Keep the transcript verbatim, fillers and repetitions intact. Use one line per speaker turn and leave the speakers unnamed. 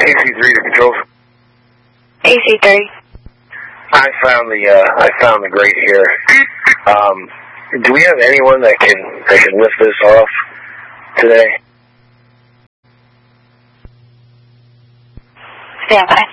A C three to control.
A C three.
I found the uh, I found the grate here. Um, do we have anyone that can that can lift this off today?
Stand by.